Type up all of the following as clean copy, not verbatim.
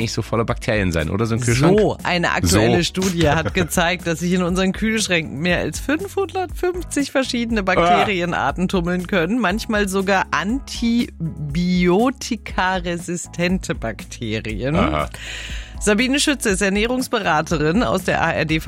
eigentlich so voller Bakterien sein, oder so ein Kühlschrank? So, eine aktuelle Studie hat gezeigt, dass sich in unseren Kühlschränken mehr als 550 verschiedene Bakterienarten tummeln können, manchmal sogar antibiotikaresistente Bakterien. Aha. Sabine Schütze ist Ernährungsberaterin aus der ARD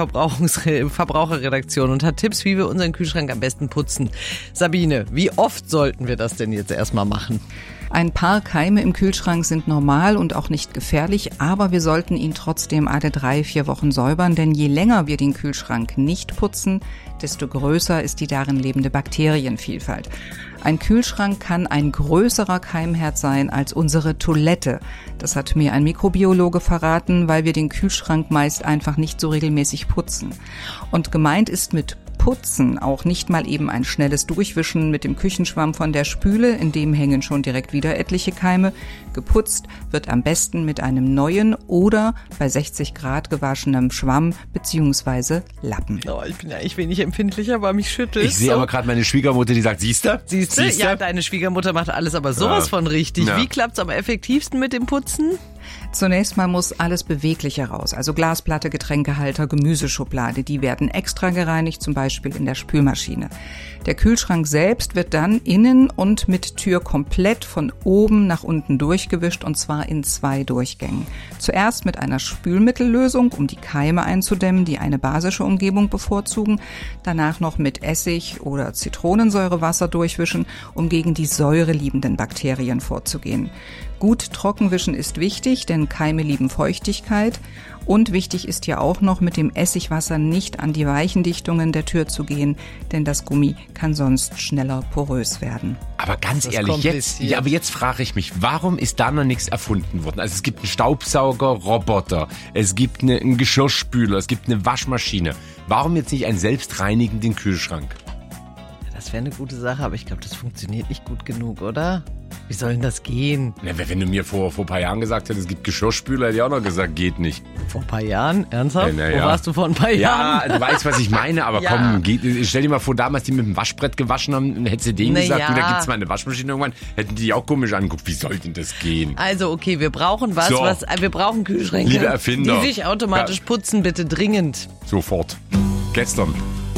Verbraucherredaktion und hat Tipps, wie wir unseren Kühlschrank am besten putzen. Sabine, wie oft sollten wir das denn jetzt erstmal machen? Ein paar Keime im Kühlschrank sind normal und auch nicht gefährlich, aber wir sollten ihn trotzdem alle 3-4 Wochen säubern, denn je länger wir den Kühlschrank nicht putzen, desto größer ist die darin lebende Bakterienvielfalt. Ein Kühlschrank kann ein größerer Keimherd sein als unsere Toilette. Das hat mir ein Mikrobiologe verraten, weil wir den Kühlschrank meist einfach nicht so regelmäßig putzen. Und gemeint ist mit Putzen auch nicht mal eben ein schnelles Durchwischen mit dem Küchenschwamm von der Spüle, in dem hängen schon direkt wieder etliche Keime. Geputzt wird am besten mit einem neuen oder bei 60 Grad gewaschenem Schwamm bzw. Lappen. Oh, ich bin ja echt wenig empfindlicher, aber mich schüttelt. Ich sehe aber gerade meine Schwiegermutter, die sagt, siehste? Ja, deine Schwiegermutter macht alles aber sowas von richtig. Ja. Wie klappt's am effektivsten mit dem Putzen? Zunächst mal muss alles Bewegliche raus, also Glasplatte, Getränkehalter, Gemüseschublade, die werden extra gereinigt, zum Beispiel in der Spülmaschine. Der Kühlschrank selbst wird dann innen und mit Tür komplett von oben nach unten durchgewischt und zwar in 2 Durchgängen. Zuerst mit einer Spülmittellösung, um die Keime einzudämmen, die eine basische Umgebung bevorzugen. Danach noch mit Essig oder Zitronensäurewasser durchwischen, um gegen die säureliebenden Bakterien vorzugehen. Gut trockenwischen ist wichtig, denn Keime lieben Feuchtigkeit. Und wichtig ist ja auch noch, mit dem Essigwasser nicht an die weichen Dichtungen der Tür zu gehen, denn das Gummi kann sonst schneller porös werden. Aber ganz ehrlich, jetzt frage ich mich, warum ist da noch nichts erfunden worden? Also es gibt einen Staubsauger-Roboter, es gibt einen Geschirrspüler, es gibt eine Waschmaschine. Warum jetzt nicht einen selbstreinigenden Kühlschrank? Das wäre eine gute Sache, aber ich glaube, das funktioniert nicht gut genug, oder? Wie soll denn das gehen? Na, wenn du mir vor ein paar Jahren gesagt hättest, es gibt Geschirrspüler, hätte ich auch noch gesagt, geht nicht. Vor ein paar Jahren? Ernsthaft? Ja. Wo warst du vor ein paar Jahren? Ja, du weißt, was ich meine, aber Ja. komm, stell dir mal vor, damals die mit dem Waschbrett gewaschen haben, hättest du denen gesagt, ja. da gibt's mal eine Waschmaschine irgendwann, hätten die auch komisch angeguckt, wie soll denn das gehen? Also okay, wir brauchen wir brauchen Kühlschränke, Liebe Erfinder. die sich automatisch putzen, bitte dringend. Sofort. Gestern